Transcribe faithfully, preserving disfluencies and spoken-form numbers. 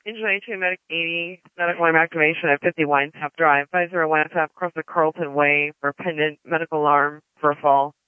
Engine eighty-two, Medic eighty, medical alarm activation at fifty Winetap Drive, five zero Winetap, across the Carlton Way for pendant medical alarm for a fall.